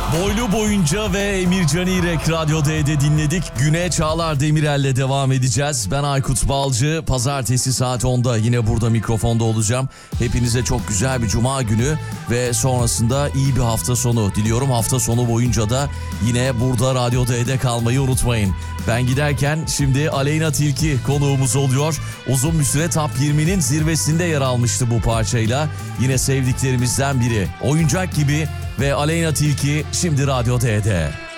Boylu boyunca ve Emircan İrek Radyo D'de dinledik. Güne Çağlar Demirel'le devam edeceğiz. Ben Aykut Balcı. Pazartesi saat 10'da yine burada mikrofonda olacağım. Hepinize çok güzel bir cuma günü ve sonrasında iyi bir hafta sonu diliyorum. Hafta sonu boyunca da yine burada Radyo D'de kalmayı unutmayın. Ben giderken şimdi Aleyna Tilki konuğumuz oluyor. Uzun bir süre Top 20'nin zirvesinde yer almıştı bu parçayla. Yine sevdiklerimizden biri. Oyuncak gibi ve Aleyna Tilki şimdi Radyo D'de.